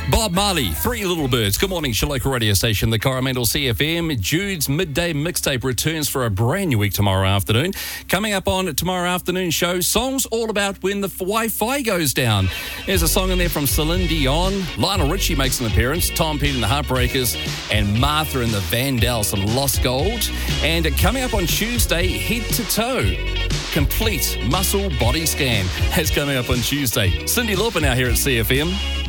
Bob Marley, Three Little Birds. Good morning, your local radio station, the Coromandel CFM. Jude's Midday Mixtape returns for a brand new week tomorrow afternoon. Coming up on tomorrow afternoon show, songs all about when the Wi-Fi goes down. There's a song in there from Celine Dion. Lionel Richie makes an appearance. Tom Petty and the Heartbreakers. And Martha and the Vandals, some Lost Gold. And coming up on Tuesday, Head to Toe. Complete muscle body scan is coming up on Tuesday. Cyndi Lauper now here at CFM.